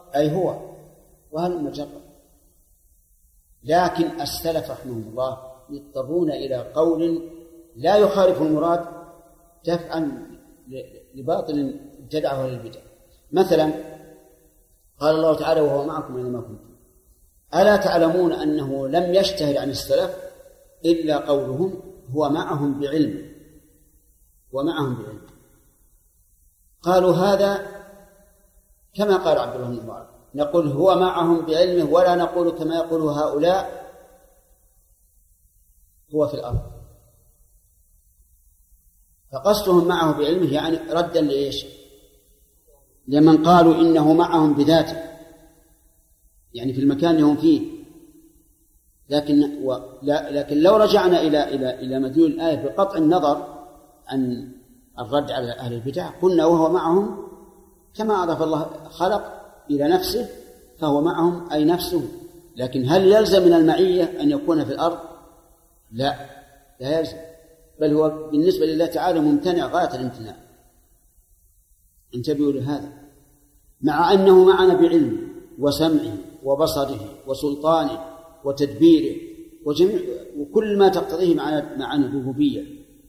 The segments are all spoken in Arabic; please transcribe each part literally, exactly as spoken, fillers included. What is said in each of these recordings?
أي هو وهل مجرد. لكن السلف رحمهم الله يضطرون إلى قول لا يخالف المراد دفعا لباطل ابتدعه للبدع. مثلا قال الله تعالى وهو معكم أينما كنتم، ألا تعلمون أنه لم يشتهر عن السلف إلا قولهم هو معهم بعلم ومعهم بعلم. قالوا هذا كما قال عبد الله بن مبارك، نقول هو معهم بعلمه ولا نقول كما يقول هؤلاء هو في الأرض. فقصدهم معه بعلمه يعني ردا لإيش؟ لمن قالوا إنه معهم بذاته، يعني في المكان اللي هم فيه. لكن و... لا... لكن لو رجعنا إلى إلى إلى مدلول الآية بقطع النظر عن الرد على أهل البدع قلنا وهو معهم كما أضاف الله خلق إلى نفسه فهو معهم أي نفسه. لكن هل يلزم من المعية أن يكون في الأرض؟ لا، لا يلزم، بل هو بالنسبة لله تعالى ممتنع غاية الامتناع. انتبهوا لهذا، مع أنه معنا بعلمه وسمعه وبصره وسلطانه وتدبيره وجميع وكل ما تقتضيه معاني الربوبية.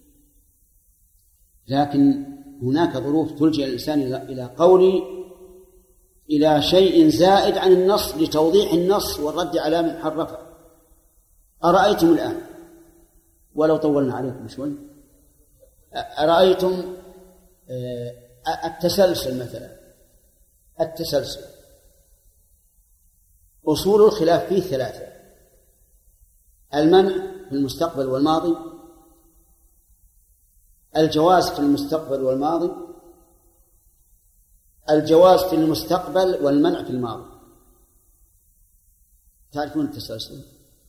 لكن هناك ظروف تلجئ الإنسان إلى قول إلى شيء زائد عن النص لتوضيح النص والرد على من حرفه. أرأيتم الآن ولو طولنا عليكم شوي، أرأيتم التسلسل مثلا، التسلسل أصول الخلاف فيه ثلاثة: المنع في المستقبل والماضي، الجواز في المستقبل والماضي، الجواز في المستقبل والمنع في الماضي. تعرفون التسلسل؟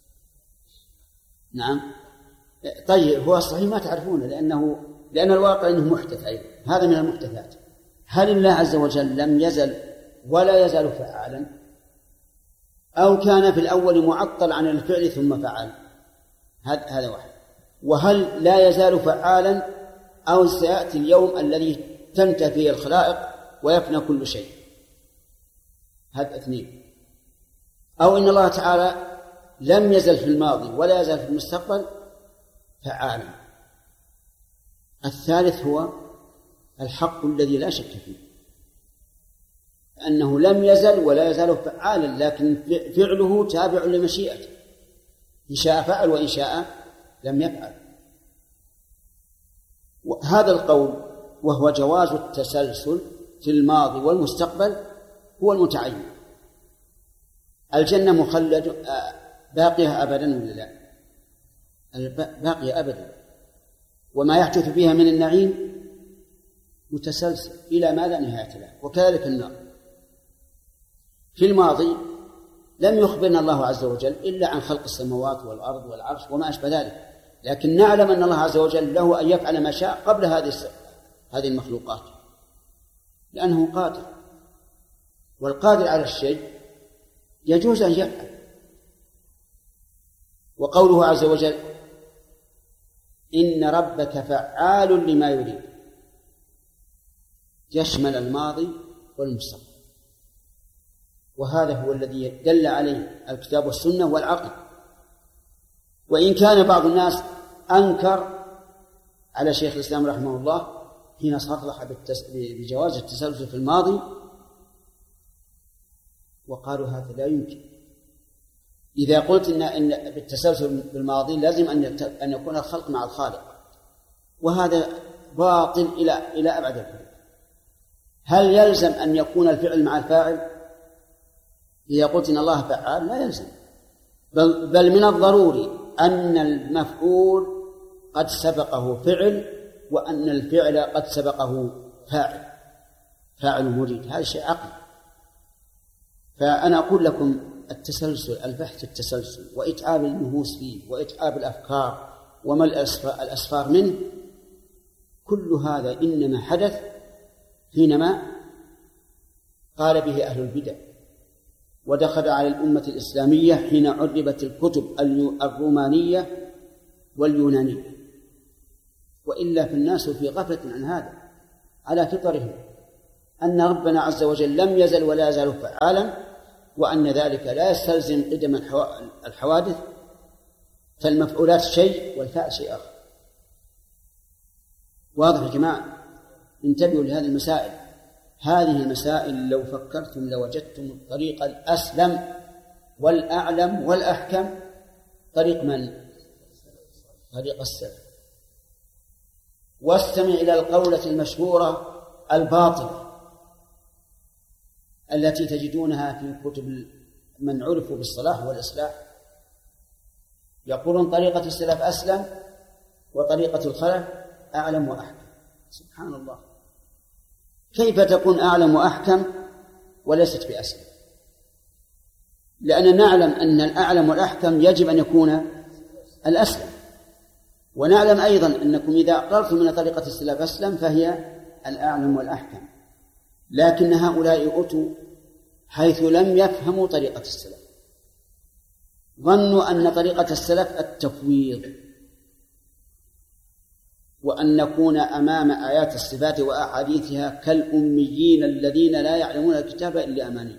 نعم. طيب هو صحيح ما تعرفونه لأنه لأن الواقع أنه محدث أيضا، هذا من المحدثات. هل الله عز وجل لم يزل ولا يزال فعالا، أو كان في الأول معطل عن الفعل ثم فعل؟ هذا واحد. وهل لا يزال فعالا أو سيأتي اليوم الذي تنتهي فيه الخلائق ويفنى كل شيء؟ هذا اثنين. أو إن الله تعالى لم يزل في الماضي ولا يزال في المستقبل فعالا. الثالث هو الحق الذي لا شك فيه، أنه لم يزل ولا يزال فعالا، لكن فعله تابع لمشيئته، إن شاء فعل وإن شاء لم يفعل. هذا القول وهو جواز التسلسل في الماضي والمستقبل هو المتعين. الجنة مخلد باقية أبدا ولا لا؟ باقية أبدا، وما يحدث فيها من النعيم متسلسل إلى ما لا نهاية له. وكذلك النار. في الماضي لم يخبرنا الله عز وجل إلا عن خلق السماوات والأرض والعرش وما أشبه ذلك، لكن نعلم أن الله عز وجل له أن يفعل ما شاء قبل هذه هذه المخلوقات، لأنه قادر، والقادر على الشيء يجوز أن يفعل. وقوله عز وجل إن ربك فعال لما يريد يشمل الماضي والمستقبل، وهذا هو الذي دل عليه الكتاب والسنة والعقل. وإن كان بعض الناس أنكر على شيخ الإسلام رحمه الله حين صرح بجواز التسلسل في الماضي، وقالوا هذا لا يمكن. إذا قلت إن, إن بالتسلسل بالماضي لازم أن أن يكون الخلق مع الخالق، وهذا باطل إلى إلى أبعد الحدود. هل يلزم أن يكون الفعل مع الفاعل؟ إذا قلت إن الله فعال لا يلزم، بل, بل من الضروري أن المفعول قد سبقه فعل، وأن الفعل قد سبقه فاعل فاعل مريد. هذا شيء عقلي. فأنا أقول لكم التسلسل، البحث التسلسل وإتعاب النفوس فيه وإتعاب الأفكار وما الأسفار منه، كل هذا إنما حدث حينما قال به أهل البدع، ودخل على الأمة الإسلامية حين عربت الكتب الرومانية واليونانية. وإلا فالناس في غفلة عن هذا على فطرهم. أن ربنا عز وجل لم يزل ولا يزال فعالا، وأن ذلك لا يستلزم قدم الحوادث، فالمفعولات شيء والفاعل شيء آخر. واضح يا جماعة؟ انتبهوا لهذه المسائل. هذه المسائل لو فكرتم لوجدتم الطريق الأسلم والأعلم والأحكم طريق من؟ طريق السلف. واستمع إلى القولة المشهورة الباطلة التي تجدونها في كتب من عرفوا بالصلاح والإصلاح، يقولون طريقة السلف أسلم وطريقة الخلف أعلم وأحكم. سبحان الله، كيف تكون أعلم وأحكم وليست بأسلم؟ لأننا نعلم أن الأعلم والأحكم يجب أن يكون الأسلم، ونعلم أيضا أنكم إذا أقررتم من طريقة السلف أسلم فهي الأعلم والأحكم، لكن هؤلاء أتوا حيث لم يفهموا طريقة السلف، ظنوا أن طريقة السلف التفويض، وأن نكون أمام آيات الصفات وأحاديثها كالأميين الذين لا يعلمون الكتاب إلا أماني.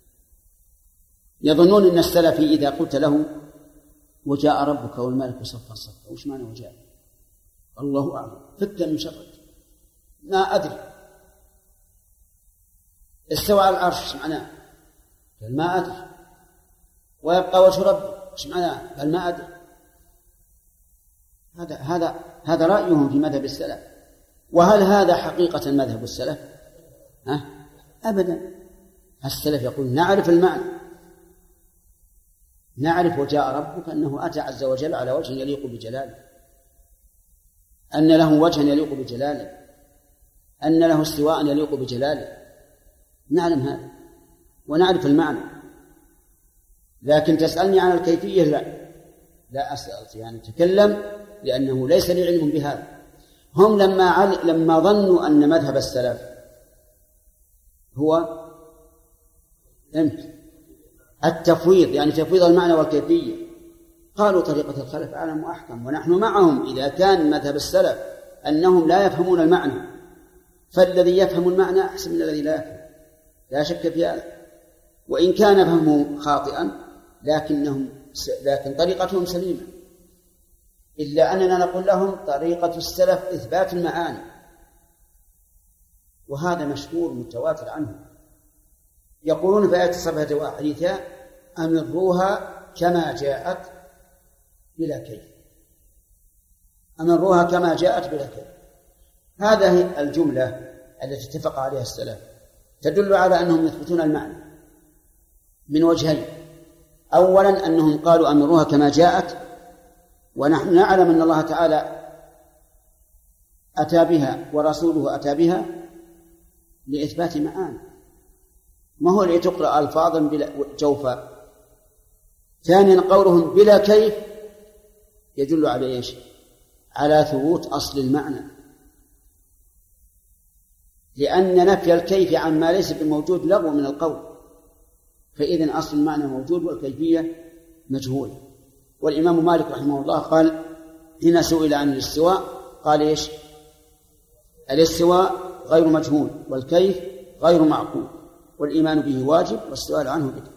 يظنون أن السلف إذا قلت له وجاء ربك والملك صفا صفا، وش معنى وجاء؟ الله أعلم، فك من شرك، ما أدري. استوى على العرش، ايش معناه؟ قال ما أدري. ويبقى وجه ربي، ايش معناه؟ قال ما أدري. هذا هذا هذا رأيهم في مذهب السلف. وهل هذا حقيقة مذهب السلف؟ ها؟ أبدا. السلف يقول نعرف المعنى، نعرف وجاء ربك أنه أتى عز وجل على وجه يليق بجلاله، أن له وجها يليق بجلاله، أن له استواء يليق بجلاله، نعلم هذا ونعرف المعنى. لكن تسألني عن الكيفية لا لا أسأل، يعني أتكلم لأنه ليس لي علم بهذا. هم لما عل... لما ظنوا أن مذهب السلف هو التفويض، يعني تفويض المعنى والكيفية، قالوا طريقة الخلف أعلم وأحكم. ونحن معهم إذا كان مذهب السلف أنهم لا يفهمون المعنى، فالذي يفهم المعنى أحسن من الذي لا يفهم، لا شك في هذا. وإن كان فهمه خاطئا لكنهم لكن طريقتهم سليمة، إلا أننا نقول لهم طريقة السلف إثبات المعاني، وهذا مشهور متواتر عنه. يقولون في آيات الصفات وأحاديثها أمروها كما جاءت بلا كيف، أمروها كما جاءت بلا كيف. هذه الجملة التي اتفق عليها السلف تدل على أنهم يثبتون المعنى من وجهين. أولا أنهم قالوا أمروها كما جاءت، ونحن نعلم أن الله تعالى أتى بها ورسوله أتى بها لإثبات معاني، ما هو لتقرأ ألفاظا بلا جوفا. ثانيا قولهم بلا كيف يدل على إيش؟ على ثبوت أصل المعنى، لأن نفي الكيف عن ما ليس بموجود لغو من القول، فإذن أصل المعنى موجود والكيفية مجهولة. والإمام مالك رحمه الله قال هنا سئل عن الاستواء قال إيش؟ الاستواء غير مجهول والكيف غير معقول والإيمان به واجب والسؤال عنه بدعة.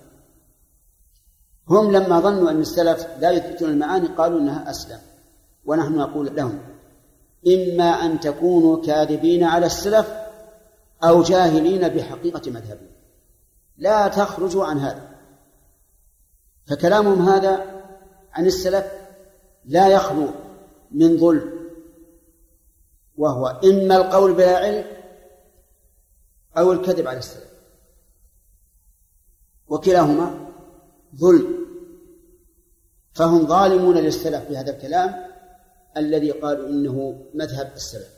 هم لما ظنوا أن السلف لا يثبتون المعاني قالوا إنها أسلم، ونحن نقول لهم إما أن تكونوا كاذبين على السلف أو جاهلين بحقيقة مذهبهم، لا تخرجوا عن هذا. فكلامهم هذا عن السلف لا يخلو من ظلم، وهو إما القول بلا علم أو الكذب على السلف، وكلاهما ظلم. فهم ظالمون للسلف بهذا الكلام الذي قالوا إنه مذهب السلف.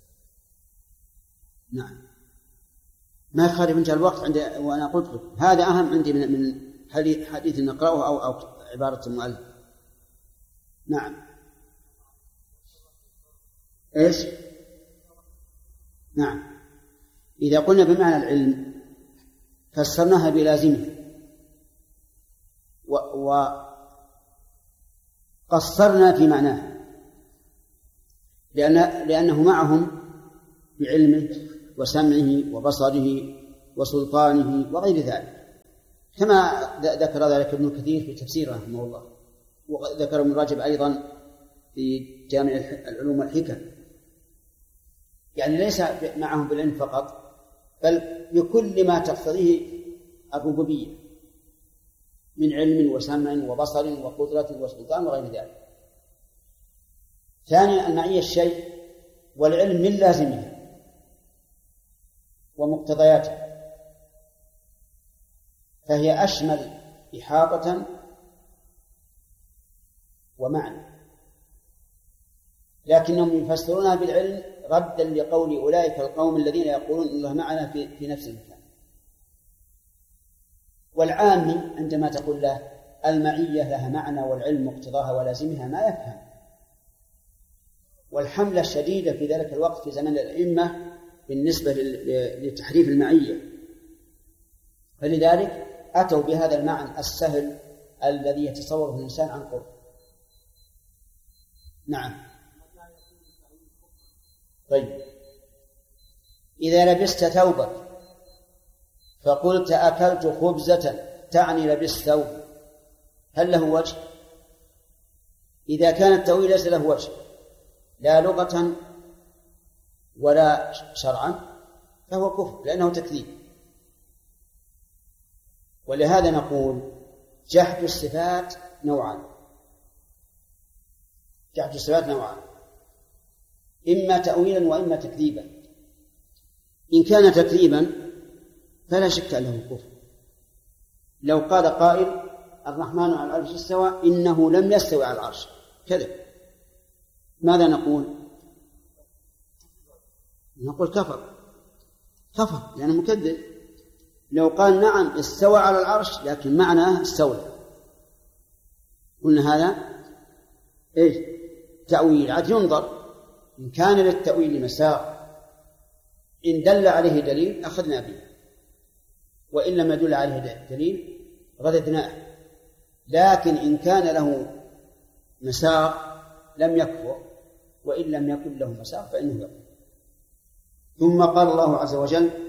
نعم، ما يخالف انتهى الوقت عندي، وأنا قلت لكم هذا أهم عندي من من حديث نقرأه أو أو عبارة المؤلف. نعم، إيش؟ نعم، إذا قلنا بمعنى العلم فسرناها بلازمه وقصرنا في معناه، لأن لأنه معهم بعلمه وسمعه وبصره وسلطانه وغير ذلك، كما ذكر ذلك ابن كثير في تفسيره رحمه الله، وذكر ابن رجب أيضا في جامع العلوم والحكم. يعني ليس معهم بالعلم فقط، بل بكل ما تقتضيه الربوبية من علم وسمع وبصر وقدرة وسلطان وغير ذلك. ثانيا المعية الشيء والعلم من لازمها ومقتضياتها، فهي أشمل إحاطة ومعنى، لكنهم يفسرونها بالعلم ردا لقول أولئك القوم الذين يقولون إن الله معنا في, في نفس المكان. والعامي عندما تقول له المعية لها معنى والعلم مقتضاها ولازمها ما يفهم، والحملة الشديدة في ذلك الوقت في زمن الأئمة بالنسبة لتحريف المعية، فلذلك أتوا بهذا المعنى السهل الذي يتصوره الإنسان عن قرب. نعم. طيب، إذا لبست ثوبك فقلت أكلت خبزة تعني لبست ثوب، هل له وجه؟ إذا كان التأويل ليس له وجه لا لغة ولا شرعا فهو كفر، لأنه تكذيب. ولهذا نقول جحد الصفات نوعان، جحد الصفات نوعان، إما تأويلا وإما تكذيبا. إن كان تكذيبا فلا شك أنه كفر. لو قال قائل الرحمن على العرش استوى إنه لم يستوي على العرش، كذب، ماذا نقول؟ نقول كفر، كفر لأنه يعني مكذب. لو قال نعم استوى على العرش لكن معناه استولى، قلنا هذا إيش؟ تأويل. عاد ينظر إن كان للتأويل مساق، إن دل عليه دليل أخذنا به، وإن لم يدل عليه دليل رددناه. لكن إن كان له مساق لم يكفر، وإن لم يكن له مساق فإنه يكفر. ثم قال الله عز وجل